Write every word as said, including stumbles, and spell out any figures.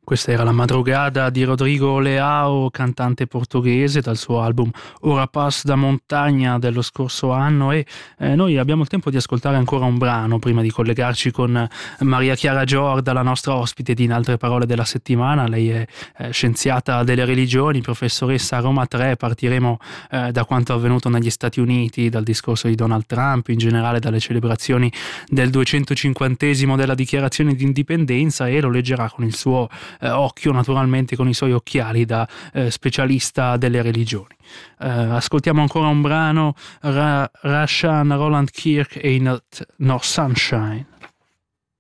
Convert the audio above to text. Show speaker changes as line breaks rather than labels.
Questa era La Madrugada di Rodrigo Leao, cantante portoghese, dal suo album Ora Paz da Montagna dello scorso anno, e eh, noi abbiamo il tempo di ascoltare ancora un brano prima di collegarci con Maria Chiara Giorda, la nostra ospite di In Altre Parole della settimana. Lei è eh, scienziata delle religioni, professoressa a Roma tre. Partiremo eh, da quanto avvenuto negli Stati Uniti, dal discorso di Donald Trump, in generale dalle celebrazioni del duecentocinquantesimo della dichiarazione di indipendenza, e lo leggerà con il suo Eh, occhio, naturalmente, con i suoi occhiali da eh, specialista delle religioni. Eh, ascoltiamo ancora un brano, Ra- Rashan Roland Kirk e Not No Sunshine.